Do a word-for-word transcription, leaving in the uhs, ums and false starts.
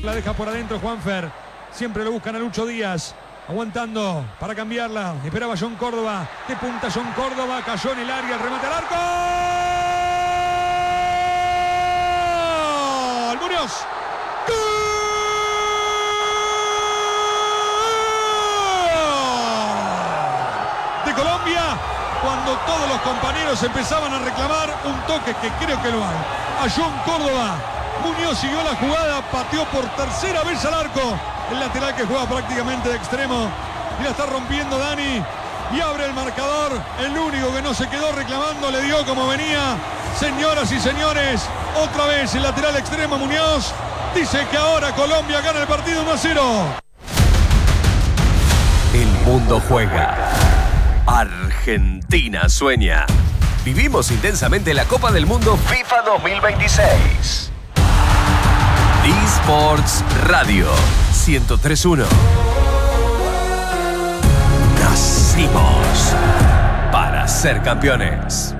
La deja por adentro Juanfer. Siempre lo buscan a Lucho Díaz. Aguantando para cambiarla. Esperaba John Córdoba. De punta John Córdoba. Cayó en el área. El remate al arco. ¡Gol! Muñoz. ¡Gol! De Colombia. Cuando todos los compañeros empezaban a reclamar un toque que creo que lo hay. A John Córdoba. Muñoz siguió la jugada, pateó por tercera vez al arco. El lateral que juega prácticamente de extremo. Y la está rompiendo Dani. Y abre el marcador. El único que no se quedó reclamando le dio como venía. Señoras y señores, otra vez el lateral extremo Muñoz. Dice que ahora Colombia gana el partido uno a cero. El mundo juega. Argentina sueña. Vivimos intensamente la Copa del Mundo FIFA dos mil veintiséis. eSports Radio ciento tres punto uno. Nacimos para ser campeones.